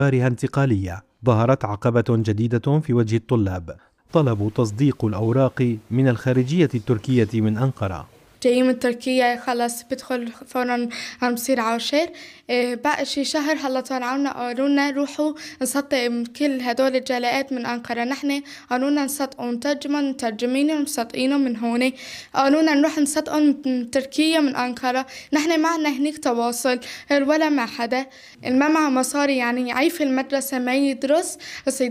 انتقالية. ظهرت عقبة جديدة في وجه الطلاب، طلبوا تصديق الأوراق من الخارجية التركية من أنقرة. جاي من تركيا خلص بدخل فورا عم بصير عاشر. بقى شي شهر هلا طلعونا قالولنا روحوا نصدق كل هدول الجلاءات من أنقرة. نحن قالولنا نصدقهم مترجمين ومصدقينهم من هون. قالولنا نروح نصدقهم من تركيا من أنقرة. نحن معنا هنيك تواصل ولا مع حدا. ما معه مصاري يعني يعيف المدرسة ما يدرس بس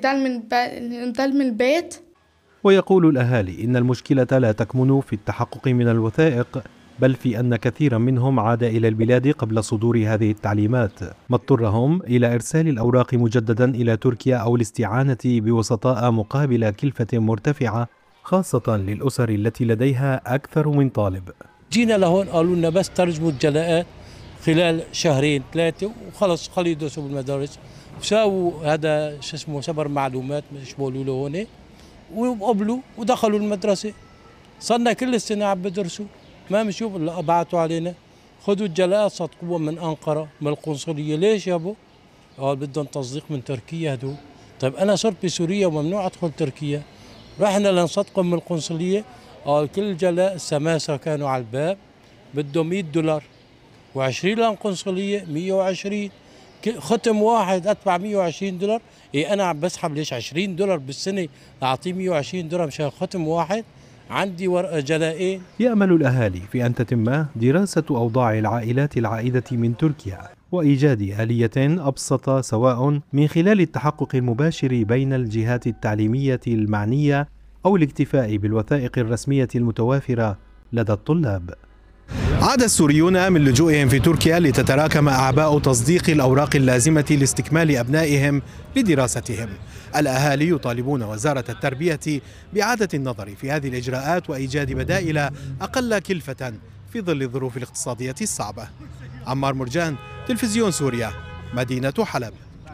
يضل من البيت. ويقول الأهالي إن المشكلة لا تكمن في التحقق من الوثائق، بل في أن كثيرا منهم عاد إلى البلاد قبل صدور هذه التعليمات، ما اضطرهم إلى إرسال الأوراق مجددا إلى تركيا أو الاستعانة بوسطاء مقابل كلفة مرتفعة، خاصة للأسر التي لديها أكثر من طالب. جينا لهون قالوا لنا بس ترجموا الجلاءات خلال شهرين ثلاثة وخلص خلوا يدرسوا بالمدارس. وساووا هذا شو اسمه سبر معلومات مش بقولوا له هون، وقبلوا ودخلوا المدرسة. صرنا كل السنة عم بدرسوا ما بنشوف الا بعتوا علينا خذوا الجلاءات صدقوها من أنقرة من القنصلية. ليش يابو؟ قال بدهم تصديق من تركيا هدول. طيب أنا صرت بسوريا وممنوع أدخل تركيا، رحنا لنصدقهم من القنصلية. قال كل جلاء السماسرة كانوا على الباب بدهم $100 و20 للقنصلية 120. ختم واحد أدفع $120. إيه أنا عم بسحب ليش $20 بالسنة أعطيه $120 مشان ختم واحد؟ عندي ورقة جلائين. يأمل الأهالي في أن تتم دراسة أوضاع العائلات العائدة من تركيا وإيجاد آلية أبسط، سواء من خلال التحقق المباشر بين الجهات التعليمية المعنية أو الاكتفاء بالوثائق الرسمية المتوافرة لدى الطلاب. عاد السوريون من لجوئهم في تركيا لتتراكم أعباء تصديق الأوراق اللازمة لاستكمال أبنائهم لدراستهم. الأهالي يطالبون وزارة التربية بإعادة النظر في هذه الإجراءات وإيجاد بدائل أقل كلفة في ظل الظروف الاقتصادية الصعبة. عمار مرجان، تلفزيون سوريا، مدينة حلب.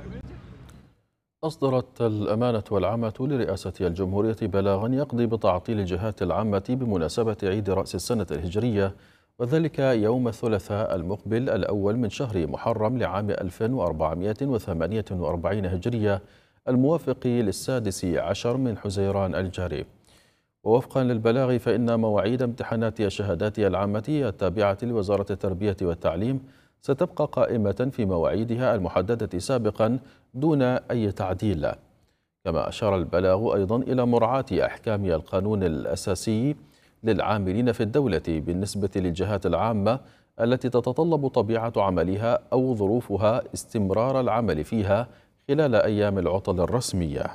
أصدرت الأمانة والعامة لرئاسة الجمهورية بلاغا يقضي بتعطيل الجهات العامة بمناسبة عيد رأس السنة الهجرية، وذلك يوم الثلاثاء المقبل الأول من شهر محرم لعام 1448 هجرية، الموافق ل16 من حزيران الجاري. ووفقا للبلاغ فإن مواعيد امتحانات الشهادات العامة التابعة لوزارة التربية والتعليم ستبقى قائمة في مواعيدها المحددة سابقا دون أي تعديل. كما أشار البلاغ أيضا إلى مراعاة أحكام القانون الأساسي للعاملين في الدولة بالنسبة للجهات العامة التي تتطلب طبيعة عملها أو ظروفها استمرار العمل فيها خلال أيام العطل الرسمية.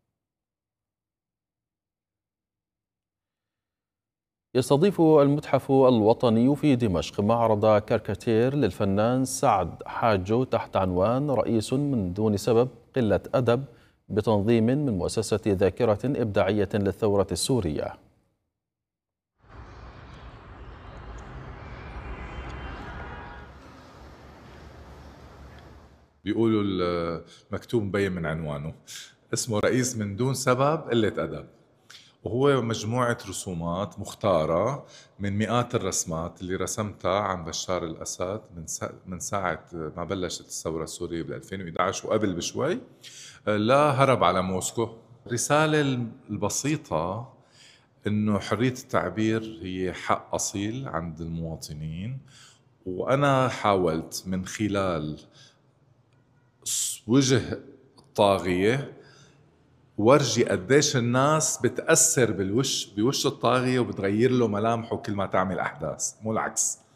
يستضيف المتحف الوطني في دمشق معرض كاريكاتير للفنان سعد حاجو تحت عنوان رئيس من دون سبب قلة أدب، بتنظيم من مؤسسة ذاكرة إبداعية للثورة السورية. بيقولوا المكتوب مبين من عنوانه، اسمه رئيس من دون سبب قلة أدب، وهو مجموعة رسومات مختارة من مئات الرسمات اللي رسمتها عن بشار الأسد من ساعة ما بلشت الثورة السورية بال 2011 وقبل بشوي لا هرب على موسكو. الرسالة البسيطة إنه حرية التعبير هي حق أصيل عند المواطنين، وأنا حاولت من خلال وجه الطاغية ورجي قديش الناس بتأثر بوش الطاغية وبتغير له ملامحه كل ما تعمل أحداث، مو العكس.